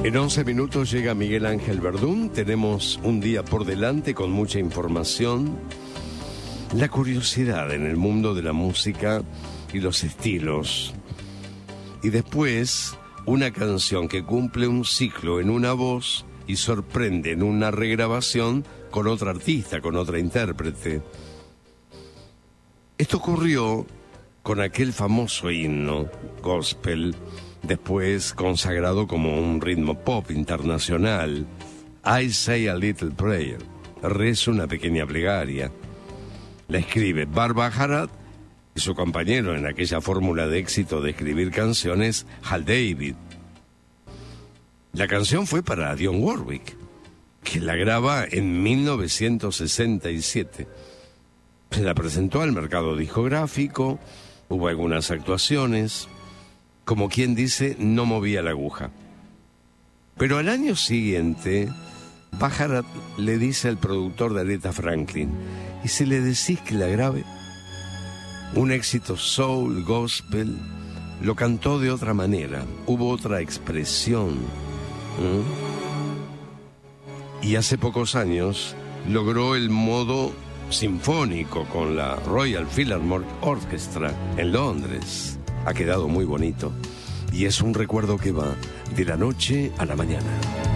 En 11 minutos llega Miguel Ángel Verdún. Tenemos un día por delante con mucha información. La curiosidad en el mundo de la música y los estilos. Y después, una canción que cumple un ciclo en una voz y sorprende en una regrabación con otra artista, con otra intérprete. Esto ocurrió con aquel famoso himno gospel, después consagrado como un ritmo pop internacional, I Say a Little Prayer, rezo una pequeña plegaria. La escribe Bart Bacharach y su compañero en aquella fórmula de éxito de escribir canciones, Hal David. La canción fue para Dionne Warwick, que la graba en 1967. Se la presentó al mercado discográfico, hubo algunas actuaciones. Como quien dice, no movía la aguja. Pero al año siguiente, Bacharach le dice al productor de Aretha Franklin, ¿y si le decís que la grabe? Un éxito soul, gospel, lo cantó de otra manera, hubo otra expresión. Y hace pocos años logró el modo sinfónico con la Royal Philharmonic Orchestra en Londres. Ha quedado muy bonito y es un recuerdo que va de la noche a la mañana.